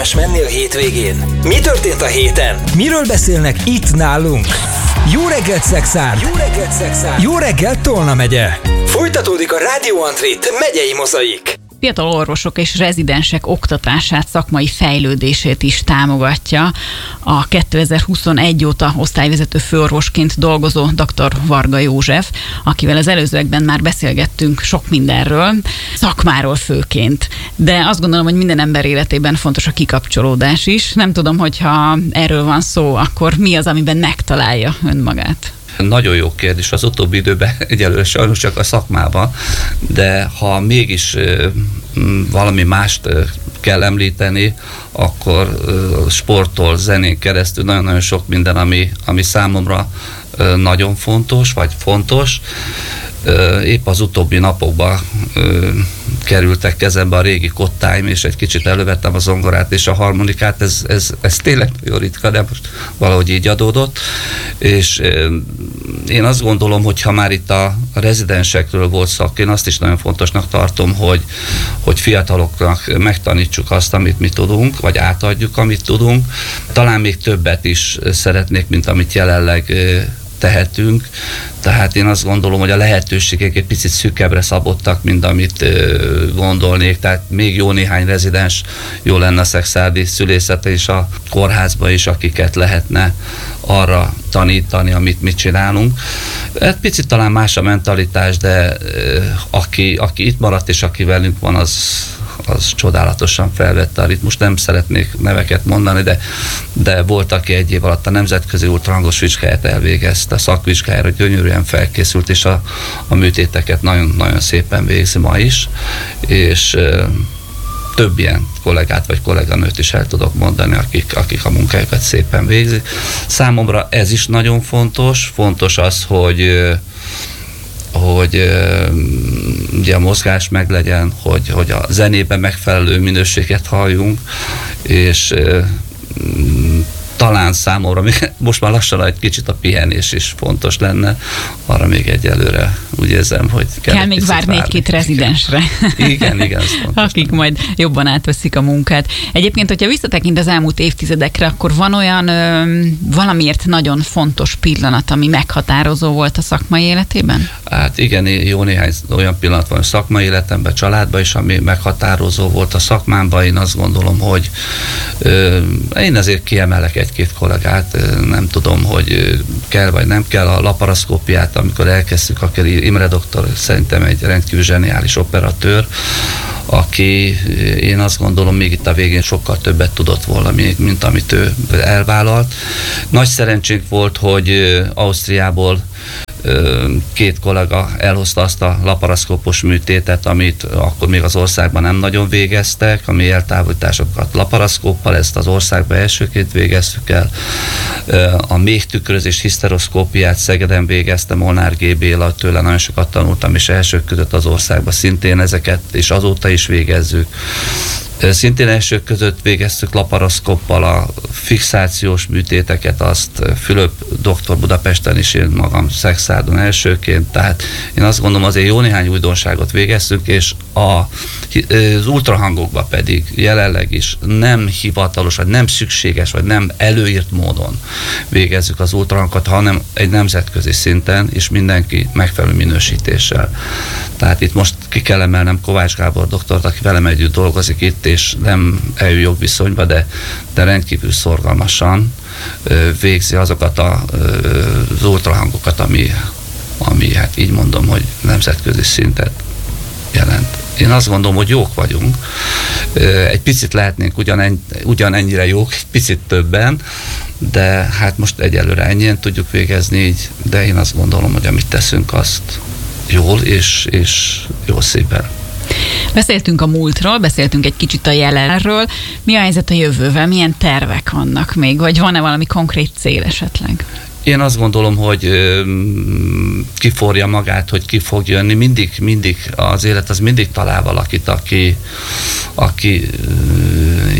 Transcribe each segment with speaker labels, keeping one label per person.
Speaker 1: érdemes menni a hétvégén? Mi történt a héten? Miről beszélnek itt nálunk? Jó reggelt, Szexárd! Jó reggelt, Szexárd! Jó reggelt, Tolna megye! Folytatódik a Rádió Antrit megyei mozaik.
Speaker 2: Fiatal orvosok és rezidensek oktatását, szakmai fejlődését is támogatja a 2021 óta osztályvezető főorvosként dolgozó dr. Varga József, akivel az előzőekben már beszélgettünk sok mindenről, szakmáról főként. De azt gondolom, hogy minden ember életében fontos a kikapcsolódás is. Nem tudom, hogyha erről van szó, akkor mi az, amiben megtalálja önmagát?
Speaker 3: Nagyon jó kérdés az utóbbi időben, egyelőre sajnos csak a szakmában, de ha mégis valami mást kell említeni, akkor sporttól, zenén keresztül nagyon-nagyon sok minden, ami számomra nagyon fontos, vagy fontos. Épp az utóbbi napokban kerültek kezembe a régi kottáim, és egy kicsit elővettem a zongorát és a harmonikát, ez tényleg nagyon ritka, de most valahogy így adódott, és én azt gondolom, hogy ha már itt a rezidensekről volt szó, én azt is nagyon fontosnak tartom, hogy fiataloknak megtanítsuk azt, amit mi tudunk, vagy átadjuk, amit tudunk. Talán még többet is szeretnék, mint amit jelenleg tehetünk, tehát én azt gondolom, hogy a lehetőségek egy picit szűkebbre szabottak, mint amit gondolnék, tehát még jó néhány rezidens jó lenne a szexárdi szülészete és a kórházba is, akiket lehetne arra tanítani, amit mi csinálunk. Egy picit talán más a mentalitás, de aki itt maradt és aki velünk van, az csodálatosan felvette a ritmust. Nem szeretnék neveket mondani, de volt, aki egy év alatt a nemzetközi ultrahangos vizsgáját elvégezte, a szakvizsgájára gyönyörűen felkészült, és a műtéteket nagyon-nagyon szépen végzi ma is, és több ilyen kollégát vagy kolléganőt is el tudok mondani, akik a munkájukat szépen végzik. Számomra ez is nagyon fontos. Fontos az, hogy ugye a mozgás meglegyen, hogy a zenében megfelelő minőséget halljunk, és talán számomra még most már lassan egy kicsit a pihenés is fontos lenne, arra még egyelőre úgy érzem, hogy
Speaker 2: kell még várni egy-két rezidensre.
Speaker 3: Igen, ez fontos.
Speaker 2: Akik majd jobban átveszik a munkát. Egyébként, hogyha visszatekint az elmúlt évtizedekre, akkor van olyan valamiért nagyon fontos pillanat, ami meghatározó volt a szakmai életében? Hát
Speaker 3: igen, jó néhány olyan pillanat van a szakmai életemben, családban is, ami meghatározó volt a szakmámban. Én azt gondolom, hogy én azért kiemelek egy-két kollégát, nem tudom, hogy kell vagy nem kell a laparaszkópiát, amikor elkezdtük, akkor Imre doktor szerintem egy rendkívül zseniális operatőr, aki én azt gondolom még itt a végén sokkal többet tudott volna, mint amit ő elvállalt. Nagy szerencsénk volt, hogy Ausztriából két kollega elhozta azt a laparaszkópos műtétet, amit akkor még az országban nem nagyon végeztek, a mély eltávolításokat laparaszkóppal, ezt az országban elsőként végeztük el. A méhtükrözés hiszteroszkópiát Szegeden végezte Molnár G. Béla, tőle nagyon sokat tanultam, és elsők között az országban szintén ezeket, és azóta is végezzük. Szintén elsők között végeztük laparaszkoppal a fixációs műtéteket, azt Fülöp doktor Budapesten is, én magam Szexárdon elsőként, tehát én azt gondolom, azért jó néhány újdonságot végeztünk, és az ultrahangokban pedig jelenleg is nem hivatalos, vagy nem szükséges, vagy nem előírt módon végezzük az ultrahangokat, hanem egy nemzetközi szinten, és mindenki megfelelő minősítéssel. Tehát itt most ki kell emelnem Kovács Gábor doktort, aki velem együtt dolgozik itt, és nem EU jogviszonyban, de rendkívül szorgalmasan végzi azokat az ultrahangokat, ami hát így mondom, hogy nemzetközi szintet jelent. Én azt gondolom, hogy jók vagyunk. Egy picit lehetnénk ugyanennyire jók, egy picit többen, de hát most egyelőre ennyien tudjuk végezni így, de én azt gondolom, hogy amit teszünk, azt jól és jó szépen.
Speaker 2: Beszéltünk a múltról, beszéltünk egy kicsit a jelenről. Mi a helyzet a jövővel? Milyen tervek vannak még? Vagy van-e valami konkrét cél esetleg?
Speaker 3: Én azt gondolom, hogy kiforja magát, hogy ki fog jönni. Mindig az élet az mindig talál valakit, aki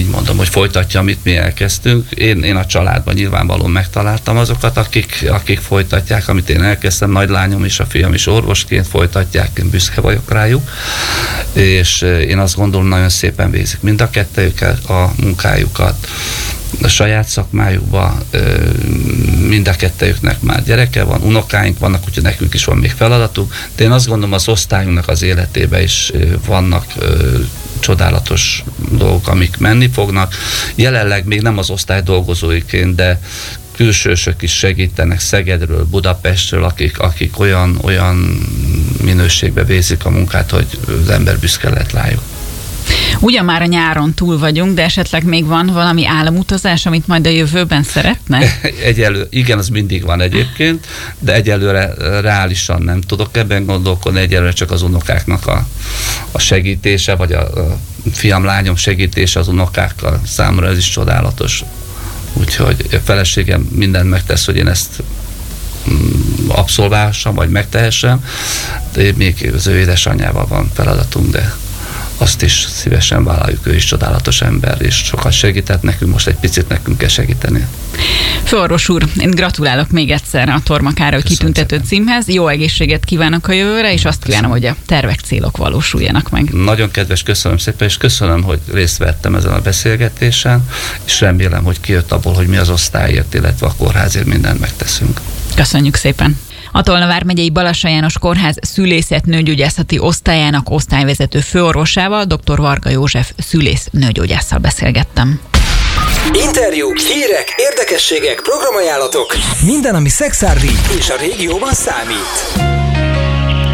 Speaker 3: így mondom, hogy folytatja, amit mi elkezdtünk. Én a családban nyilvánvalóan megtaláltam azokat, akik folytatják, amit én elkezdtem. Nagylányom és a fiam is orvosként folytatják, én büszke vagyok rájuk, és én azt gondolom, nagyon szépen végzik mind a kettőjük a munkájukat, a saját szakmájukban, mind a kettőjüknek már gyereke van, unokáink vannak, úgyhogy nekünk is van még feladatunk, de én azt gondolom, az osztályunknak az életében is vannak csodálatos dolgok, amik menni fognak. Jelenleg még nem az osztály dolgozóiként, de külsősök is segítenek Szegedről, Budapestről, akik olyan minőségbe végzik a munkát, hogy az ember büszke lehet rájuk.
Speaker 2: Ugyan már a nyáron túl vagyunk, de esetleg még van valami álomutazás, amit majd a jövőben szeretne?
Speaker 3: Igen, az mindig van egyébként, de egyelőre reálisan nem tudok ebben gondolkodni, egyelőre csak az unokáknak a segítése, vagy a fiam, lányom segítése az unokákkal, számomra ez is csodálatos. Úgyhogy a feleségem mindent megtesz, hogy én ezt abszolválhassam, vagy megtehessem, de még az ő édesanyjával van feladatunk, de azt is szívesen vállaljuk, ő is csodálatos ember, és sokat segített nekünk, most egy picit nekünk kell segíteni.
Speaker 2: Főorvos úr, én gratulálok még egyszer a Torma Károly kitüntető címhez, jó egészséget kívánok a jövőre, és azt kívánom, hogy a tervek, célok valósuljanak meg.
Speaker 3: Nagyon kedves, köszönöm szépen, és köszönöm, hogy részt vettem ezen a beszélgetésen, és remélem, hogy kijött abból, hogy mi az osztályért, illetve a kórházért mindent megteszünk.
Speaker 2: Köszönjük szépen! A Tolna vármegyei Balassa János Kórház szülészet-nőgyógyászati osztályának osztályvezető főorvosával, dr. Varga József szülész-nőgyógyásszal beszélgettem.
Speaker 1: Interjúk, hírek, érdekességek, programajánlatok. Minden, ami szexárdi és a régióban számít.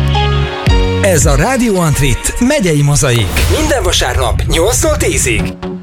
Speaker 1: Ez a Radio Antrit megyei mozaik. Minden vasárnap 8-tól 10-ig.